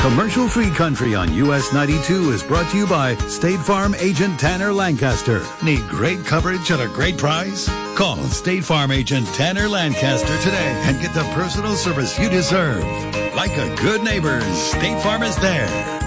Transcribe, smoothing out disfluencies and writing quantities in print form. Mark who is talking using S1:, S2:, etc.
S1: Commercial-free country on US 92 is brought to you by State Farm agent Tanner Lancaster. Need great coverage at a great price? Call State Farm agent Tanner Lancaster today and get the personal service you deserve. Like a good neighbor, State Farm is there.